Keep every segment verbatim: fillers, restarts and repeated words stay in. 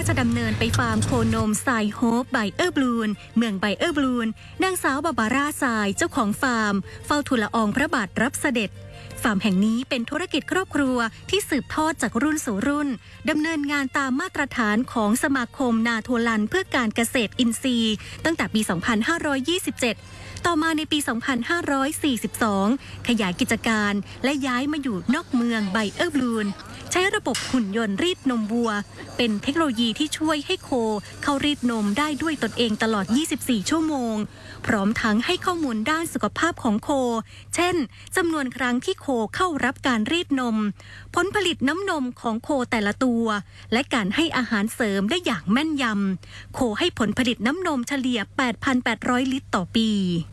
ชดำเนินไปฟาร์มโคนมทรายโฮปไบเออร์บลูนเมืองไบเออร์บลูนนางสาวบาบาร่าทรายเจ้าของฟาร์มเฝ้าทูลละอองพระบาทรับเสด็จฟาร์มแห่งนี้เป็นธุรกิจครอบครัวที่สืบทอดจากรุ่นสู่รุ่นดำเนินงานตามมาตรฐานของสมาคมนาโทลันเพื่อการเกษตรอินทรีย์ตั้งแต่ปี สองพันห้าร้อยยี่สิบเจ็ด ต่อมาในปี สองพันห้าร้อยสี่สิบสอง ขยายกิจการและย้ายมาอยู่นอกเมืองไบเออร์บลูนใช้ระบบหุ่นยนต์รีดนมวัวเป็นเทคโนโลยีที่ช่วยให้โคเข้ารีดนมได้ด้วยตนเองตลอด ยี่สิบสี่ ชั่วโมงพร้อมทั้งให้ข้อมูลด้านสุขภาพของโคเช่นจำนวนครั้งที่โคเข้ารับการรีดนมผลผลิตน้ำนมของโคแต่ละตัวและการให้อาหารเสริมได้อย่างแม่นยำโคให้ผลผลิตน้ำนมเฉลี่ย แปดพันแปดร้อย ลิตรต่อปี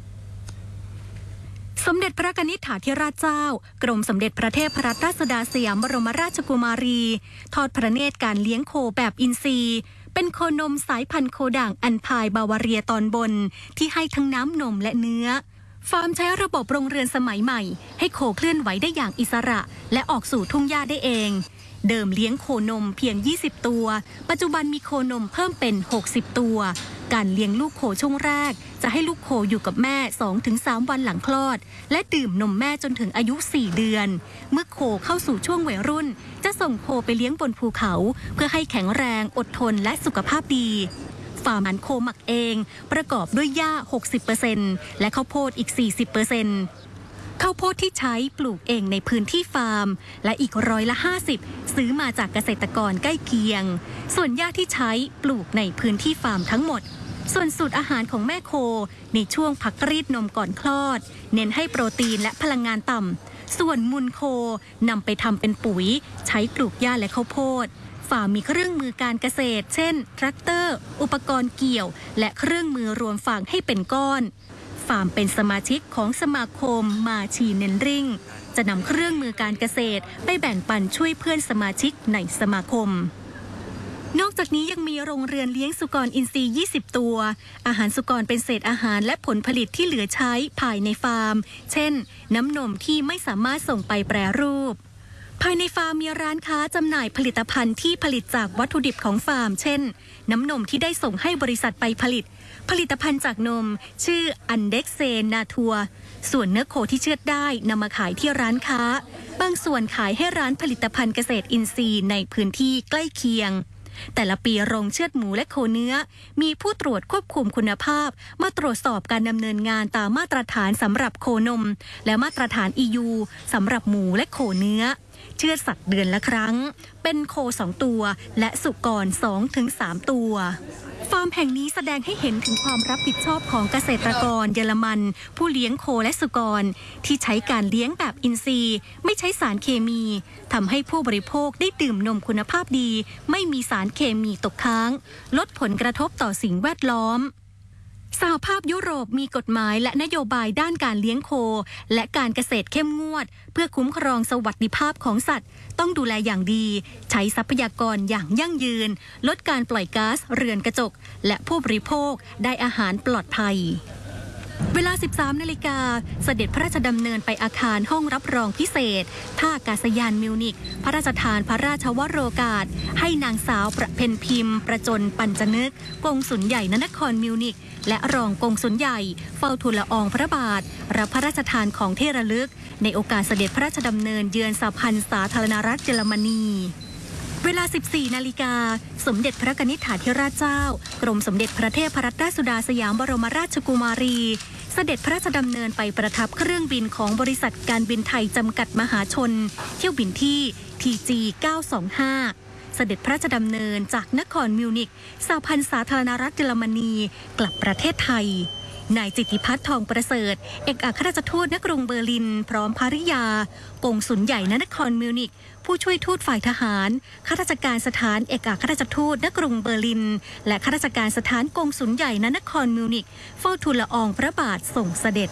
สมเด็จพระกนิษฐาธิราชเจ้ากรมสมเด็จพระเทพรัตนราชสุดาสยามบรมราชกุมารีทอดพระเนตรการเลี้ยงโคแบบอินทรีย์เป็นโคนมสายพันธุ์โคด่างอันพายบาวาเรียตอนบนที่ให้ทั้งน้ำนมและเนื้อฟาร์มใช้ระบบโรงเรือนสมัยใหม่ให้โคเคลื่อนไหวได้อย่างอิสระและออกสู่ทุ่งหญ้าได้เองเดิมเลี้ยงโคนมเพียงยี่สิบตัวปัจจุบันมีโคนมเพิ่มเป็นหกสิบตัวการเลี้ยงลูกโคช่วงแรกจะให้ลูกโคอยู่กับแม่ สองถึงสาม วันหลังคลอดและดื่มนมแม่จนถึงอายุ สี่ เดือนเมื่อโคเข้าสู่ช่วงวัยรุ่นจะส่งโคไปเลี้ยงบนภูเขาเพื่อให้แข็งแรงอดทนและสุขภาพดีฟาร์มโคหมักเองประกอบด้วยหญ้า หกสิบเปอร์เซ็นต์ และข้าวโพดอีก สี่สิบเปอร์เซ็นต์ข้าวโพดที่ใช้ปลูกเองในพื้นที่ฟาร์มและอีกร้อยละห้าสิบซื้อมาจากเกษตรกรใกล้เคียงส่วนหญ้าที่ใช้ปลูกในพื้นที่ฟาร์มทั้งหมดส่วนสูตรอาหารของแม่โคในช่วงพักรีดนมก่อนคลอดเน้นให้โปรตีนและพลังงานต่ำส่วนมูลโคนำไปทำเป็นปุ๋ยใช้ปลูกหญ้าและข้าวโพดฟาร์มมีเครื่องมือการเกษตรเช่นแทรกเตอร์อุปกรณ์เกี่ยวและเครื่องมือรวมฟางให้เป็นก้อนฟาร์มเป็นสมาชิกของสมาคมมาชีเนนริงจะนำเครื่องมือการเกษตรไปแบ่งปันช่วยเพื่อนสมาชิกในสมาคมนอกจากนี้ยังมีโรงเรือนเลี้ยงสุกรอินทรีย์ยี่สิบตัวอาหารสุกรเป็นเศษอาหารและผลผลิตที่เหลือใช้ภายในฟาร์มเช่นน้ำนมที่ไม่สามารถส่งไปแปรรูปภายในฟาร์มมีร้านค้าจำหน่ายผลิตภัณฑ์ที่ผลิตจากวัตถุดิบของฟาร์มเช่นน้ำนมที่ได้ส่งให้บริษัทไปผลิตผลิตภัณฑ์จากนมชื่ออันเด็กเซนนาทัวส่วนเนื้อโคที่เชือดได้นำมาขายที่ร้านค้าบางส่วนขายให้ร้านผลิตภัณฑ์เกษตรอินทรีย์ในพื้นที่ใกล้เคียงแต่ละปีโรงเชือดหมูและโคเนื้อมีผู้ตรวจควบคุมคุณภาพมาตรวจสอบการดำเนินงานตามมาตรฐานสำหรับโคนมและมาตรฐาน อี ยู สำหรับหมูและโคเนื้อเชือดสัตว์เดือนละครั้งเป็นโคสองตัวและสุกร สองถึงสาม ตัวฟาร์มแห่งนี้แสดงให้เห็นถึงความรับผิดชอบของเกษตรกรเยอรมันผู้เลี้ยงโคและสุกรที่ใช้การเลี้ยงแบบอินทรีย์ไม่ใช้สารเคมีทำให้ผู้บริโภคได้ดื่มนมคุณภาพดีไม่มีสารเคมีตกค้างลดผลกระทบต่อสิ่งแวดล้อมสหภาพยุโรปมีกฎหมายและนโยบายด้านการเลี้ยงโคและการเกษตรเข้มงวดเพื่อคุ้มครองสวัสดิภาพของสัตว์ต้องดูแลอย่างดีใช้ทรัพยากรอย่างยั่งยืนลดการปล่อยก๊าซเรือนกระจกและผู้บริโภคได้อาหารปลอดภัยเวลา สิบสาม นาฬิกาเสด็จพระราชดำเนินไปอาคารห้องรับรองพิเศษท่าอากาศยานมิวนิกพระราชทานพระราชวโรกาสให้นางสาวประเพ็ญพิมพ์ประจนปัญจนึกกงสุลใหญ่ณนครมิวนิกและรองกงสุลใหญ่เฝ้าทูลละอองพระบาทรับพระราชทานของที่ระลึกในโอกาสเสด็จพระราชดำเนินเยือนสหพันธ์สาธารณรัฐเยอรมนีเวลา สิบสี่ นาฬิกาสมเด็จพระกนิษฐาธิราชเจ้ากรมสมเด็จพระเทพรัตนราชสุดาสยามบรมราชกุมารีเสด็จพระราชดำเนินไปประทับเครื่องบินของบริษัทการบินไทยจำกัดมหาชนเที่ยวบินที่ ที จี เก้าสองห้า เสด็จพระราชดำเนินจากนครมิวนิกสหพันธ์สาธารณรัฐเยอรมนีกลับประเทศไทยนายจิตติพัฒน์ทองประเสริฐเอกอัครราชทูตณกรุงเบอร์ลินพร้อมภริยากงสุลใหญ่ณนครมิวนิกผู้ช่วยทูตฝ่ายทหารข้าราชการสถานเอกอัครราชทูตณกรุงเบอร์ลินและข้าราชการสถานกงสุลใหญ่ณนครมิวนิกเฝ้าทูลละอองพระบาทส่งเสด็จ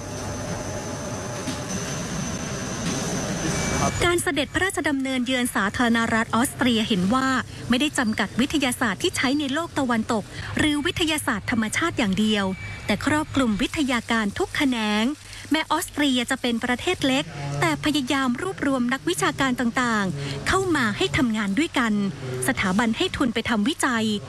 การเสด็จพระราชดำเนินเยือนสาธารณรัฐออสเตรียเห็นว่าไม่ได้จำกัดวิทยาศาสตร์ที่ใช้ในโลกตะวันตกหรือวิทยาศาสตร์ธรรมชาติอย่างเดียวแต่ครอบคลุมวิทยาการทุกแขนงแม้ออสเตรียจะเป็นประเทศเล็กแต่พยายามรวบรวมนักวิชาการต่างๆเข้ามาให้ทำงานด้วยกันสถาบันให้ทุนไปทำวิจัย